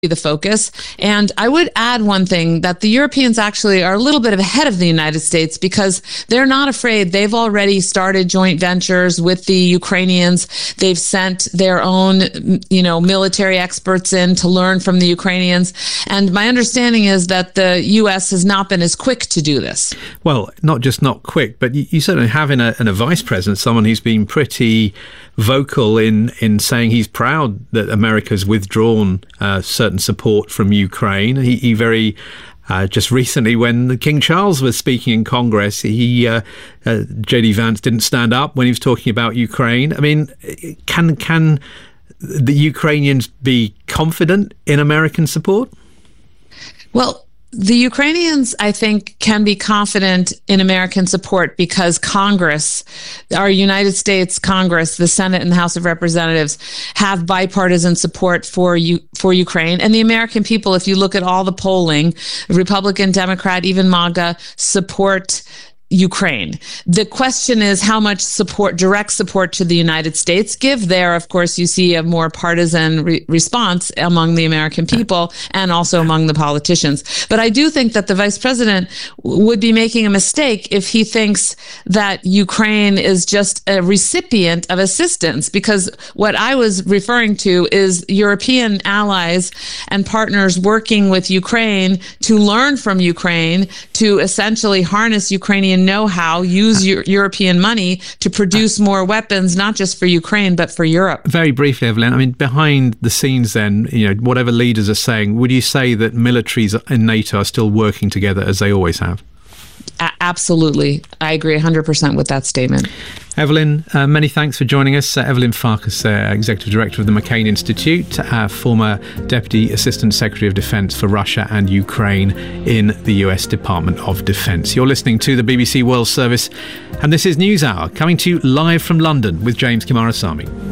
the focus. And I would add one thing, that the Europeans actually are a little bit ahead of the United States because they're not afraid. They've already started joint ventures with the Ukrainians. They've sent their own, military experts in to learn from the Ukrainians. And my understanding is that the U.S. has not been as quick to do this. Well, not just not quick, but you certainly have in a vice president someone who's been pretty vocal in saying he's proud that America's withdrawn certain support from Ukraine. He very just recently, when King Charles was speaking in Congress, J.D. Vance didn't stand up when he was talking about Ukraine. I mean, can the Ukrainians be confident in American support? Well, the Ukrainians, I think, can be confident in American support because Congress, our United States Congress, the Senate and the House of Representatives, have bipartisan support for Ukraine. And the American people, if you look at all the polling, Republican, Democrat, even MAGA, support Ukraine. The question is how much support, direct support to the United States give. There, of course, you see a more partisan response among the American people and also among the politicians. But I do think that the vice president would be making a mistake if he thinks that Ukraine is just a recipient of assistance, because what I was referring to is European allies and partners working with Ukraine to learn from Ukraine, to essentially harness Ukrainian know-how, use European money to produce more weapons, not just for Ukraine, but for Europe. Very briefly, Evelyn, I mean, behind the scenes then, whatever leaders are saying, would you say that militaries in NATO are still working together as they always have? Absolutely. I agree 100% with that statement. Evelyn, many thanks for joining us. Evelyn Farkas, Executive Director of the McCain Institute, former Deputy Assistant Secretary of Defence for Russia and Ukraine in the US Department of Defence. You're listening to the BBC World Service, and this is NewsHour, coming to you live from London with James Kimarasamy.